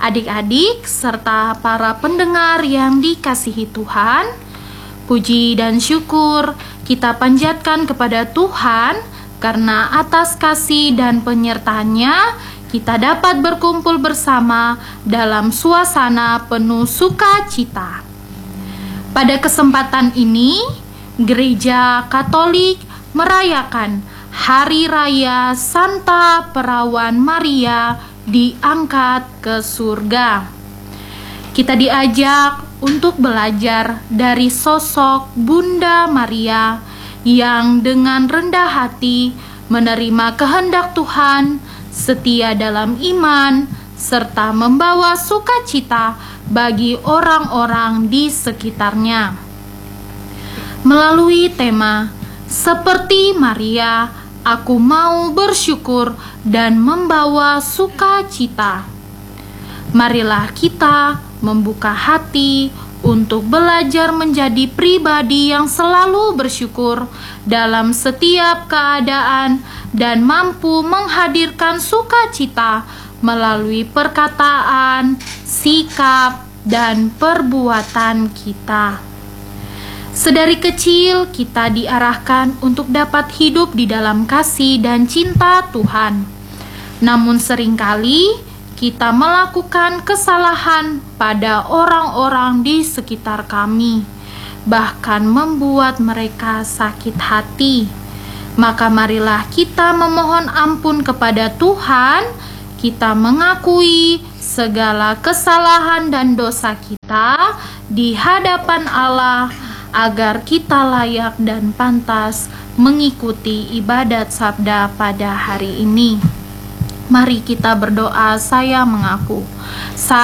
adik-adik serta para pendengar yang dikasihi Tuhan. Puji dan syukur kita panjatkan kepada Tuhan karena atas kasih dan penyertaannya kita dapat berkumpul bersama dalam suasana penuh sukacita. Pada kesempatan ini, Gereja Katolik merayakan Hari Raya Santa Perawan Maria diangkat ke surga. Kita diajak untuk belajar dari sosok Bunda Maria yang dengan rendah hati menerima kehendak Tuhan, setia dalam iman, serta membawa sukacita bagi orang-orang di sekitarnya. Melalui tema "Seperti Maria, aku mau bersyukur dan membawa sukacita", marilah kita membuka hati untuk belajar menjadi pribadi yang selalu bersyukur dalam setiap keadaan dan mampu menghadirkan sukacita melalui perkataan, sikap, dan perbuatan kita. Sedari kecil kita diarahkan untuk dapat hidup di dalam kasih dan cinta Tuhan. Namun seringkali kita melakukan kesalahan pada orang-orang di sekitar kami, bahkan membuat mereka sakit hati. Maka marilah kita memohon ampun kepada Tuhan, kita mengakui segala kesalahan dan dosa kita di hadapan Allah, agar kita layak dan pantas mengikuti ibadat sabda pada hari ini. Mari kita berdoa, saya mengaku.